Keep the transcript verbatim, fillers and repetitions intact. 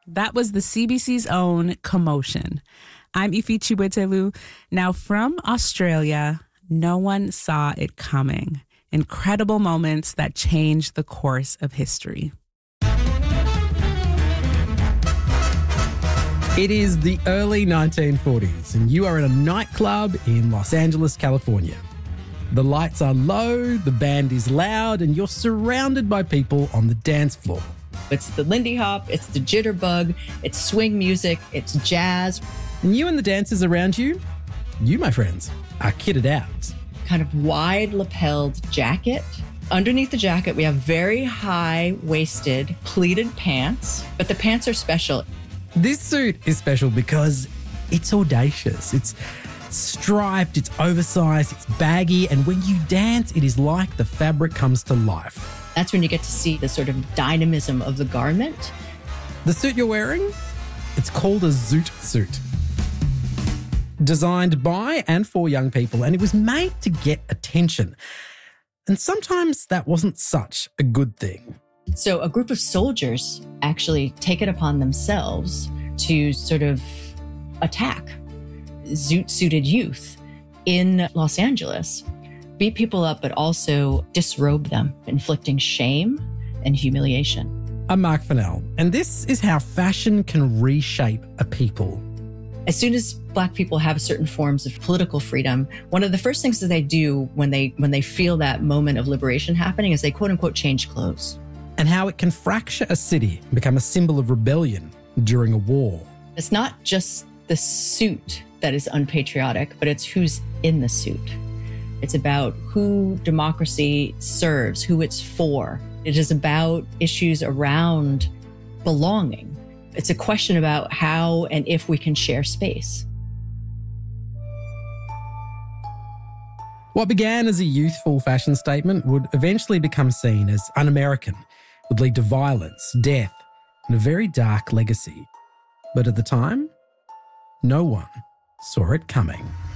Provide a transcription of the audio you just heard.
That was the C B C's own Commotion. I'm Ifi Chiwetelu. Now from Australia, no one saw it coming. Incredible moments that changed the course of history. It is the early nineteen forties and you are in a nightclub in Los Angeles, California. The lights are low, the band is loud, and you're surrounded by people on the dance floor. It's the Lindy Hop, it's the Jitterbug, it's swing music, it's jazz. And you and the dancers around you, you, my friends, are kitted out. Kind of wide lapelled jacket. Underneath the jacket, we have very high-waisted pleated pants, but the pants are special. This suit is special because it's audacious. It's striped, it's oversized, it's baggy, and when you dance, it is like the fabric comes to life. That's when you get to see the sort of dynamism of the garment. The suit you're wearing, it's called a zoot suit. Designed by and for young people, and it was made to get attention. And sometimes that wasn't such a good thing. So a group of soldiers actually take it upon themselves to sort of attack zoot-suited youth in Los Angeles, beat people up, but also disrobe them, inflicting shame and humiliation. I'm Mark Fennell, and this is how fashion can reshape a people. As soon as Black people have certain forms of political freedom, one of the first things that they do when they when they feel that moment of liberation happening is they quote unquote change clothes. And how it can fracture a city and become a symbol of rebellion during a war. It's not just the suit that is unpatriotic, but it's who's in the suit. It's about who democracy serves, who it's for. It is about issues around belonging. It's a question about how and if we can share space. What began as a youthful fashion statement would eventually become seen as un-American, would lead to violence, death, and a very dark legacy. But at the time, no one saw it coming.